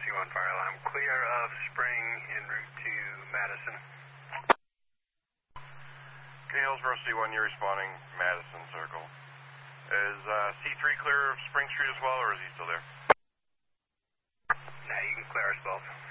C1 fire alarm. Clear of Spring en route to Madison. Okay, Hillsborough C1, you're responding Madison Circle. Is C3 clear of Spring Street as well, or is he still there? Nah, you can clear us both.